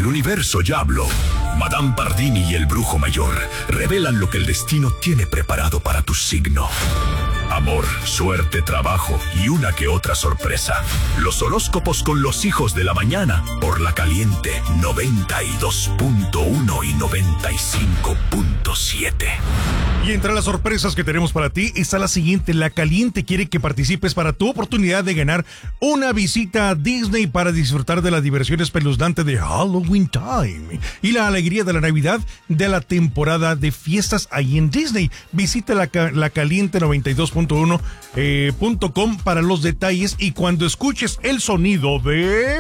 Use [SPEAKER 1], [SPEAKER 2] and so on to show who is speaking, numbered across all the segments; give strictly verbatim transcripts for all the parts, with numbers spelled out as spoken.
[SPEAKER 1] El universo ya habló. Madame Pardini y el brujo mayor revelan lo que el destino tiene preparado para tu signo. Amor, suerte, trabajo y una que otra sorpresa. Los horóscopos con los hijos de la mañana por La Caliente noventa y dos punto uno y noventa y cinco punto siete.
[SPEAKER 2] Y entre las sorpresas que tenemos para ti está la siguiente. La Caliente quiere que participes para tu oportunidad de ganar una visita a Disney para disfrutar de la diversión espeluznante de Halloween Time y la alegría de la Navidad de la temporada de fiestas ahí en Disney. Visita la, la Caliente noventa y dos punto uno punto com para los detalles, y cuando escuches el sonido de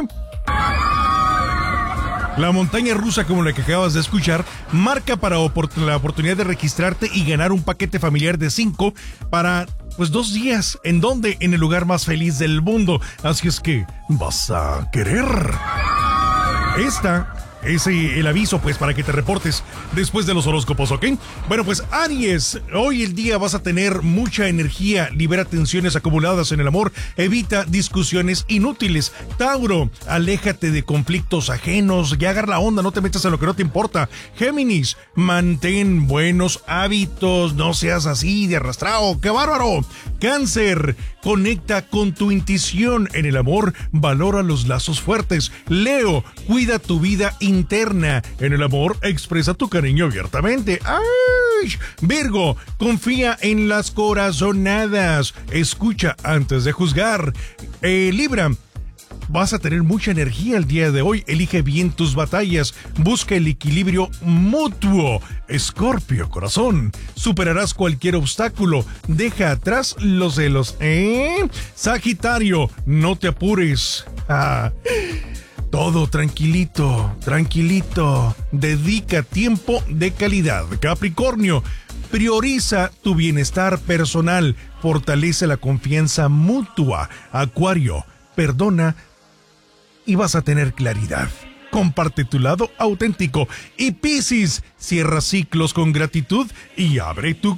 [SPEAKER 2] la montaña rusa como la que acabas de escuchar, marca para opor- la oportunidad de registrarte y ganar un paquete familiar de cinco para pues dos días. ¿En dónde? En el lugar más feliz del mundo. Así es que vas a querer. Esta es el aviso, pues, para que te reportes después de los horóscopos, ¿ok? Bueno, pues, Aries, hoy el día vas a tener mucha energía, libera tensiones acumuladas en el amor, evita discusiones inútiles. Tauro, aléjate de conflictos ajenos, ya agarra la onda, no te metas en lo que no te importa. Géminis, mantén buenos hábitos, no seas así de arrastrado, ¡qué bárbaro! Cáncer, conecta con tu intuición en el amor, valora los lazos fuertes. Leo, cuida tu vida interna. En el amor, expresa tu cariño abiertamente. ¡Ay! Virgo, confía en las corazonadas. Escucha antes de juzgar. Eh, Libra, vas a tener mucha energía el día de hoy. Elige bien tus batallas. Busca el equilibrio mutuo. Escorpio, corazón, superarás cualquier obstáculo. Deja atrás los celos, ¿eh? Sagitario, no te apures. Ah. Todo tranquilito, tranquilito. Dedica tiempo de calidad. Capricornio, prioriza tu bienestar personal. Fortalece la confianza mutua. Acuario, perdona y vas a tener claridad. Comparte tu lado auténtico. Y Piscis, cierra ciclos con gratitud y abre tu